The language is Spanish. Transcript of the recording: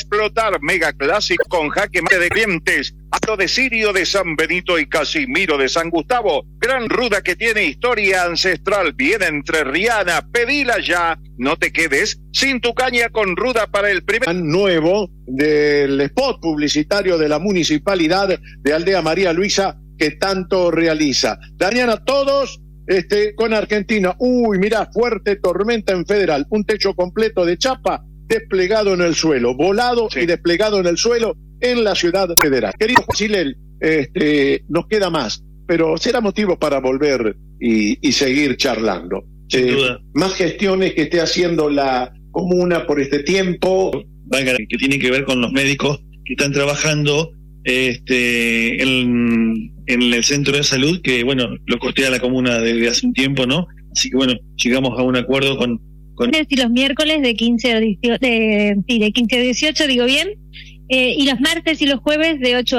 explotar. Mega Clásico con jaque mate de clientes. Acto de Sirio de San Benito y Casimiro de San Gustavo. Gran ruda que tiene historia ancestral. Bien entrerriana. Pedila ya. No te quedes sin tu caña con ruda para el primer nuevo del spot publicitario de la Municipalidad de Aldea María Luisa que tanto realiza. Darían a todos con Argentina. Uy, mirá, fuerte tormenta en Federal. Un techo completo de chapa desplegado en el suelo, volado y desplegado en el suelo en la ciudad federal. Querido Chilel, nos queda más, pero será motivo para volver y seguir charlando. Sin duda. Más gestiones que esté haciendo la comuna por este tiempo. Que tiene que ver con los médicos que están trabajando en el centro de salud, que bueno, lo costea la comuna desde hace un tiempo, ¿no? Así que bueno, llegamos a un acuerdo con y los miércoles de 15 a 18, digo bien, y los martes y los jueves de 8